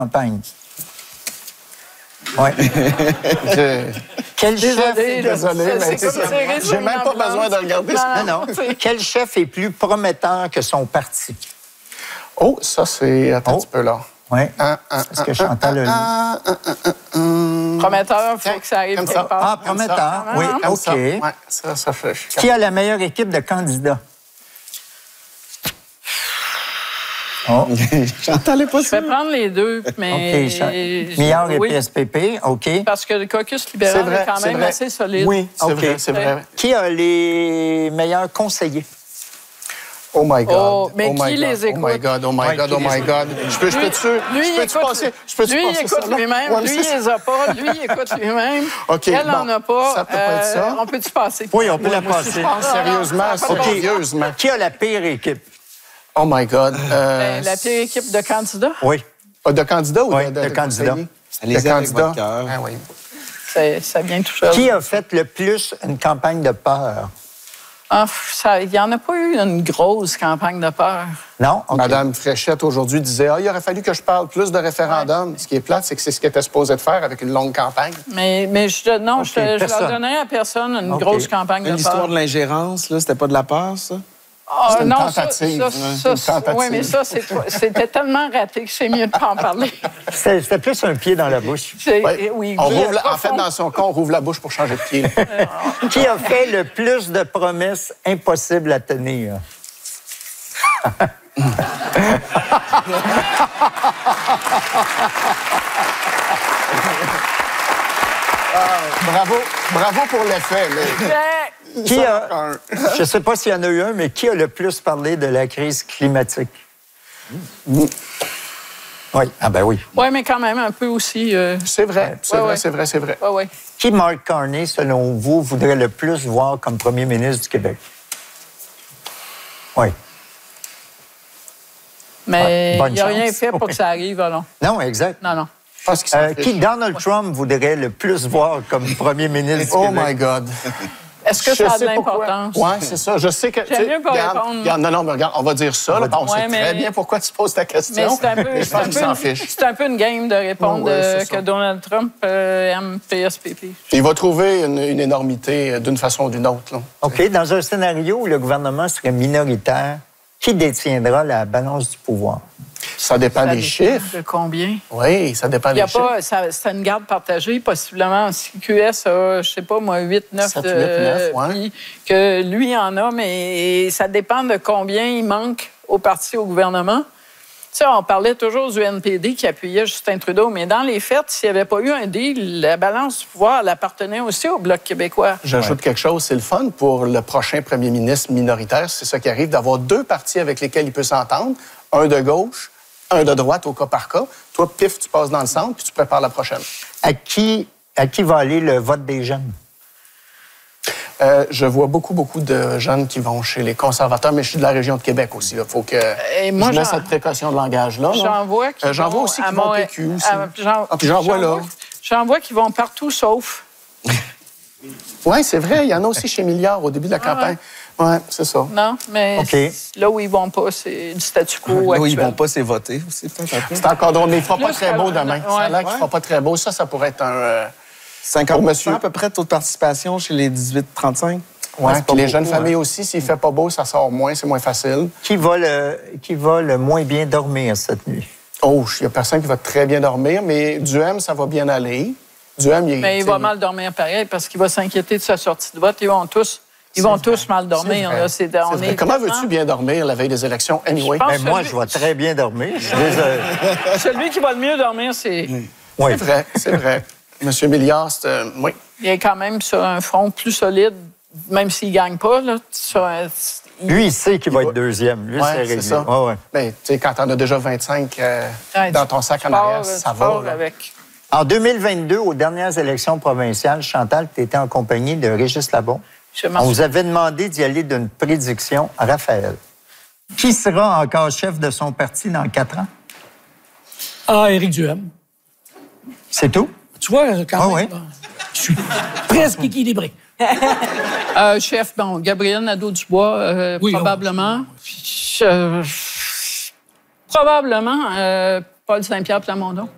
campagne. Oui. Quel chef... Désolé, mais j'ai même pas besoin de regarder ça. Non. Quel chef est plus prometteur que son parti? Oh, ça, c'est... Attends un petit peu, là. Oui. Est-ce que Chantal a lu? Prometteur, il faut que ça arrive quelque part. Ah, prometteur. Oui, OK. Oui, ça fait... Qui a la meilleure équipe de candidats? Oh. Chantal est pas Je vais prendre les deux, mais... OK. Millard et PSPP, OK. Parce que le caucus libéral est quand même assez solide. Oui, c'est vrai. Qui a les meilleurs conseillers? Oh my God. Oh, mais qui les écoute? Oh my God. Je peux-tu Lui, il écoute lui-même. Lui, il les a pas. Lui, il écoute lui-même. OK, Elle n'en a pas. Ça peut pas être ça. On peut-tu passer? Oui, on peut la passer. Je pense sérieusement, sérieusement. Qui a la pire équipe? Oh my God. La pire équipe de candidats? Oui. De candidats ou de candidats? De candidats. Ah oui. Ça vient tout seul. Qui a fait le plus une campagne de peur? Il n'y en a pas eu une grosse campagne de peur. Non? Okay. Madame Fréchette, aujourd'hui, disait il aurait fallu que je parle plus de référendum. Ouais. Ce qui est plate, c'est que c'est ce qu'elle était supposée de faire avec une longue campagne. Mais je leur donnerais à personne une grosse campagne de peur. L'histoire de l'ingérence, là, c'était pas de la peur, ça? C'est une tentative. Oui, mais ça, c'était tellement raté que c'est mieux de ne pas en parler. C'était plus un pied dans la bouche. Oui. En fait, dans son cas, on rouvre la bouche pour changer de pied. Qui a fait le plus de promesses impossibles à tenir? Bravo pour l'effet. Qui a, je ne sais pas s'il y en a eu un, mais qui a le plus parlé de la crise climatique? Oui. Ah ben oui. Oui, mais quand même un peu aussi. C'est vrai, c'est vrai. Oui. Qui, Mark Carney, selon vous, voudrait le plus voir comme premier ministre du Québec? Oui. Mais il n'a rien fait pour que ça arrive, alors. Non, exact. Non. Qui, Donald Trump, voudrait le plus voir comme premier ministre du Québec? Oh my God. Est-ce que ça a de l'importance? Oui, c'est ça. Je sais que... J'aime mieux pas répondre. Non, mais regarde, on va dire ça. On sait très bien pourquoi tu poses ta question. Mais c'est un peu une game de répondre que Donald Trump aime PSPP. Il va trouver une énormité d'une façon ou d'une autre. Là. OK. Dans un scénario où le gouvernement serait minoritaire, qui détiendra la balance du pouvoir? Ça dépend des chiffres. De combien? Oui, ça dépend des chiffres. C'est une garde partagée, possiblement. Si QS a, je sais pas, moi, 8, 9 ouais. que lui en a, mais ça dépend de combien il manque au parti, au gouvernement. Tu sais, on parlait toujours du NPD qui appuyait Justin Trudeau, mais dans les faits, s'il n'y avait pas eu un deal, la balance du pouvoir, elle appartenait aussi au Bloc québécois. J'ajoute quelque chose, c'est le fun pour le prochain premier ministre minoritaire, c'est ça qui arrive, d'avoir deux partis avec lesquels il peut s'entendre, un de gauche, un de droite au cas par cas. Toi, pif, tu passes dans le centre, puis tu prépares la prochaine. À qui va aller le vote des jeunes? Je vois beaucoup de jeunes qui vont chez les conservateurs, mais je suis de la région de Québec aussi. Il faut que je mette cette précaution de langage-là. J'en vois aussi qui vont PQ aussi. J'en vois qui vont partout sauf. Oui, c'est vrai. Il y en a aussi chez Milliard au début de la campagne. Oui, c'est ça. Non, mais là où ils vont pas, c'est du statu quo actuel. Là où ils vont pas, c'est voter aussi. C'est encore drôle, mais il ne fera pas très beau demain. Ça a l'air qu'il ne fera pas très beau. Ça pourrait être un... 50% à peu près de taux de participation chez les 18-35. Oui, puis les jeunes familles aussi, s'il ne fait pas beau, ça sort moins, c'est moins facile. Qui va le moins bien dormir cette nuit? Oh, il n'y a personne qui va très bien dormir, mais Duhem, ça va bien aller. Duhem, mais il va mal dormir pareil parce qu'il va s'inquiéter de sa sortie de vote. Ils vont tous mal dormir. Là. Comment veux-tu bien dormir la veille des élections, anyway? Moi, je vais très bien dormir. Je suis désolé. Celui qui va le mieux dormir, c'est... Oui. C'est vrai. Monsieur Milliard, oui. Il est quand même sur un front plus solide, même s'il ne gagne pas. Là, lui, il sait qu'il va être deuxième. Lui, c'est réglé. Ça. Ouais. Mais tu sais, quand tu en as déjà 25 dans ton sac en arrière, ça va. Avec. En 2022, aux dernières élections provinciales, Chantal, tu étais en compagnie de Régis Labon. On vous avait demandé d'y aller d'une prédiction à Raphaël. Qui sera encore chef de son parti dans 4 ans? Éric Duhem. C'est tout? Tu vois, quand même, oui. Je suis presque équilibré. Chef, Gabriel Nadeau-Dubois, probablement. Probablement Paul Saint-Pierre Plamondon.